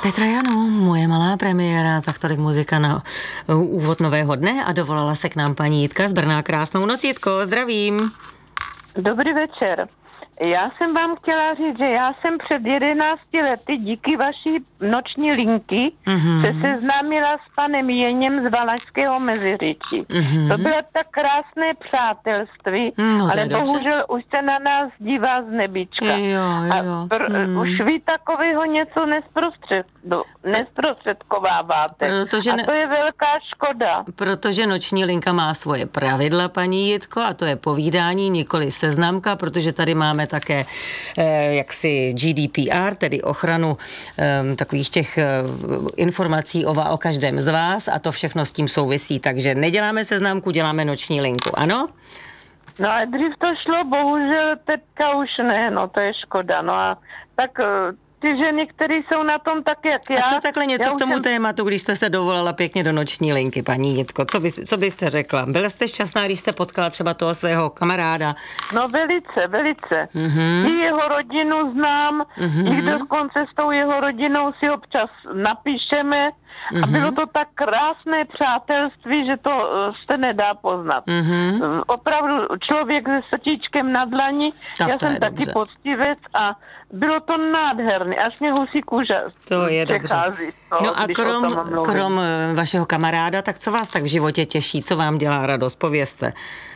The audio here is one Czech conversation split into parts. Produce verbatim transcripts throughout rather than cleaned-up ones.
Petra Janu, moje malá premiéra, tak tolik muzika na úvod nového dne a dovolala se k nám paní Jitka z Brna. Krásnou noc, Jitko, zdravím. Dobrý večer. Já jsem vám chtěla říct, že já jsem před jedenácti lety díky vaší noční linky mm-hmm. se seznámila s panem Jeněm z Valašského Meziříčí. Mm-hmm. To bylo tak krásné přátelství, no, ale bohužel dobře. Už se na nás dívá z nebička. Jo, jo. A pr- mm. už vy takového něco nesprostřed, nesprostředkováváte. Protože ne... A to je velká škoda. Protože noční linka má svoje pravidla, paní Jitko, a to je povídání, nikoli seznamka, protože tady máme také eh, jaksi G D P R, tedy ochranu eh, takových těch eh, informací o, o každém z vás a to všechno s tím souvisí, takže neděláme seznamku, děláme noční linku, ano? No a dřív to šlo, bohužel teďka už ne, no to je škoda, no a tak ty ženy, které jsou na tom tak, jak já... A co takhle něco já k tomu jsem... tématu, když jste se dovolala pěkně do noční linky, paní Jitko, co, by, co byste řekla? Byla jste šťastná, když jste potkala třeba toho svého kamaráda? No velice, velice. Mm-hmm. I jeho rodinu znám, mm-hmm. i dokonce s tou jeho rodinou si občas napíšeme mm-hmm. a bylo to tak krásné přátelství, že to se nedá poznat. Mm-hmm. Opravdu člověk se srdíčkem na dlani, tak já jsem taky poctivec a bylo to nádherné, až mě husí kůže. To je dobře. To, no a krom, krom vašeho kamaráda, tak co vás tak v životě těší? Co vám dělá radost? Povězte.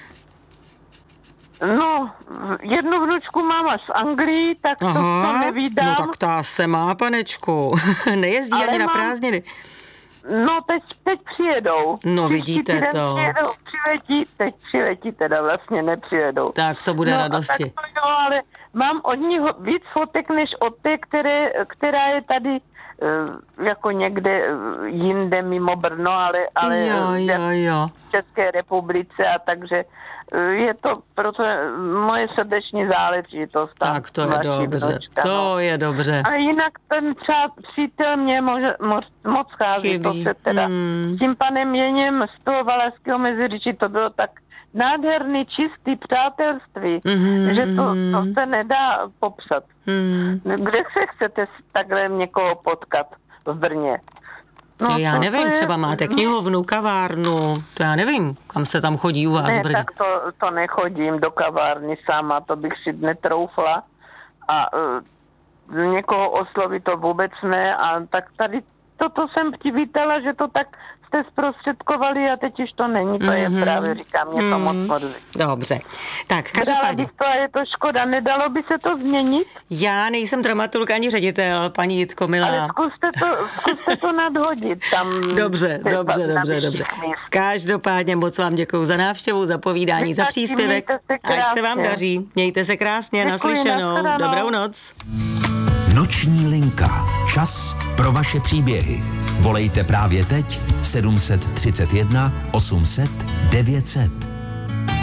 No, jednu vnučku mám až z Anglii, tak to, to nevídám. No tak ta se má, panečku. Nejezdí ale ani mám... na prázdniny. No, teď, teď přijedou. No, vidíte to. Přijedou, přiletí, teď přiletí, teda vlastně nepřijedou. Tak to bude no, radosti. Tak to, jo, ale mám od ní víc fotek, než od té, které, která je tady uh, jako někde uh, jinde mimo Brno, ale, ale jo, jo, jo. v České republice a takže uh, je to proto moje srdeční záležitost. Tak to je dobře, vnočka, to no. je dobře. A jinak ten čas, přítel mě mož, mož, moc chází, Chybí. To se teda hmm. s tím panem Jeněm z toho Valašského Meziříčí, to bylo tak nádherný, čistý přátelství, mm-hmm, že to, to se nedá popsat. Mm. Kde se chcete takhle někoho potkat v Brně? No, to já to, nevím, to je... třeba máte knihovnu, kavárnu, to já nevím, kam se tam chodí u vás ne, v Brně. Tak to, to nechodím do kavárny sama, to bych si netroufla a uh, někoho oslovit to vůbec ne a tak tady toto jsem přivítala, že to tak jste zprostředkovali a teď už to není, to mm-hmm. je právě, říkám, mě to mm-hmm. moc mrzí. Dobře. Tak, každopádně. To a je to škoda, nedalo by se to změnit? Já nejsem dramaturg ani ředitel, paní Jitko, milá. Ale zkuste to, zkuste to nadhodit tam. Dobře, dobře, dobře, dobře. Každopádně moc vám děkuju za návštěvu, za povídání, Vy za příspěvek. Ať se vám daří. Mějte se krásně, Děkuji, naslyšenou. Dobrou noc. Noční linka. Čas pro vaše příběhy. Volejte právě teď sedm set třicet jedna osm set devět set.